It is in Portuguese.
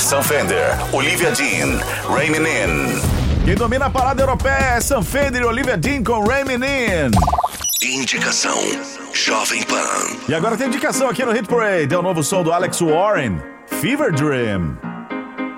Sam Fender, Olivia Dean, Raining In. Quem domina a parada europeia é Sam Fender e Olivia Dean com Raining In. Indicação Jovem Pan. E agora tem indicação aqui no Hit Parade. É o novo som do Alex Warren, Fever Dream.